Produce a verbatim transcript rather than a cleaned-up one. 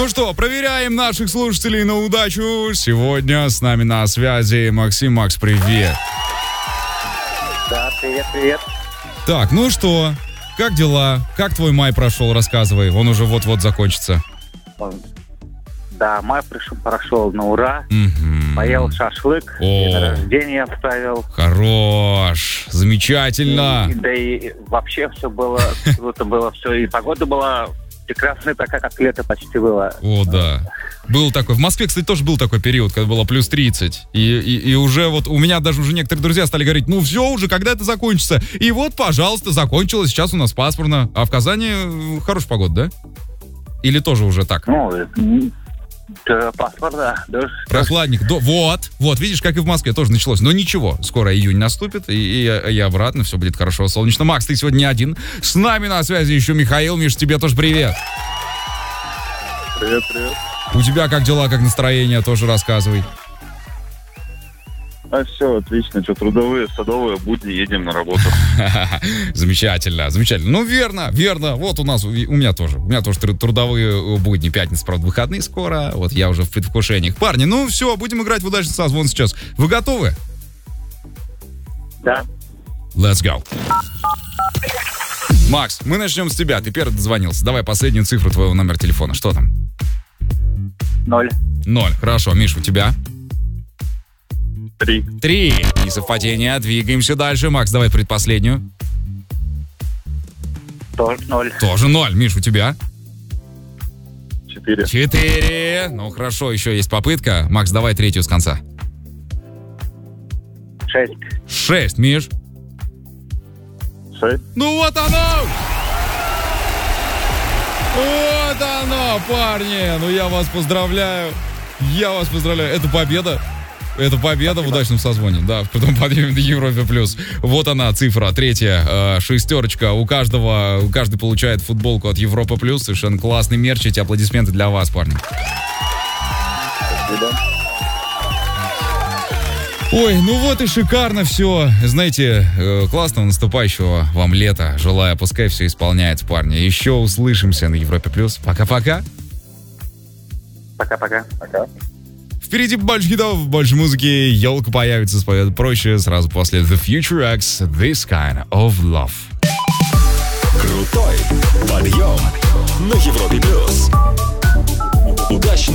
Ну что, проверяем наших слушателей на удачу. Сегодня с нами на связи Максим. Макс, привет. Да, привет, привет. Так, ну что, как дела? Как твой май прошел? Рассказывай, он уже вот-вот закончится. Да, май пришел, прошел на ура. Угу. Поел шашлык, О. день рождения вставил. Хорош, замечательно. И, да и вообще все было, круто было все. И погода была прекрасная, такая, как лето почти было. О, да. Был такой. В Москве, кстати, тоже был такой период, когда было плюс тридцать. И, и, и уже вот у меня даже уже некоторые друзья стали говорить, ну все уже, когда это закончится? И вот, пожалуйста, закончилось. Сейчас у нас пасмурно. А в Казани хорошая погода, да? Или тоже уже так? Ну, да, паспорт, да. Дождь. Прохладник. До, вот, вот, видишь, как и в Москве тоже началось. Но ничего, скоро июнь наступит, и, и, и обратно все будет хорошо, солнечно. Макс, ты сегодня не один. С нами на связи еще Михаил. Миш, тебе тоже привет. Привет, привет. У тебя как дела, как настроение? Тоже рассказывай. А все, отлично. Что, трудовые, садовые будни, едем на работу. Замечательно, замечательно. Ну, верно, верно. Вот у нас, у меня тоже. У меня тоже трудовые будни. Пятница, правда, выходные скоро. Вот я уже в предвкушениях. Парни, ну все, будем играть в удачный созвон сейчас. Вы готовы? Да. Let's go. Макс, мы начнем с тебя. Ты первый дозвонился. Давай последнюю цифру твоего номера телефона. Что там? Ноль. Ноль. Хорошо. Миш, у тебя? Три. Три. Несовпадение. Двигаемся дальше. Макс, давай предпоследнюю. Тоже ноль. Тоже ноль. Миш, у тебя? Четыре. Четыре. Ну, хорошо, еще есть попытка. Макс, давай третью с конца. Шесть. Шесть. Миш? Шесть. Ну вот оно! Вот оно, парни! Ну я вас поздравляю. Я вас поздравляю. Это победа. Это победа в удачном созвоне, да, в крутом подъеме на Европе плюс. Вот она, цифра, третья, э, шестерочка. У каждого, у каждый получает футболку от Европа плюс. Совершенно классный мерч. Эти аплодисменты для вас, парни. Спасибо. Ой, ну вот и шикарно все. Знаете, э, классного наступающего вам лета. Желаю, пускай все исполняется, парни. Еще услышимся на Европе плюс. Пока-пока. Пока-пока. Пока. Впереди больше хитов, больше музыки. Елка появится, споет проще сразу после The Future X, This Kind of Love. Крутой подъем на Европе плюс. Удачно!